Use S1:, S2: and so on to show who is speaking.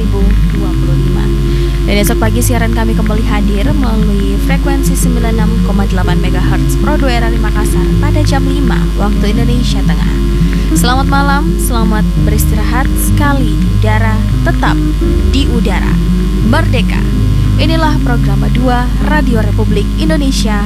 S1: 2025. Dan esok pagi siaran kami kembali hadir melalui frekuensi 96,8 MHz Pro 2 RRI Makassar pada jam 5 waktu Indonesia Tengah. Selamat malam, selamat beristirahat, sekali di udara, tetap di udara. Merdeka. Inilah program 2 Radio Republik Indonesia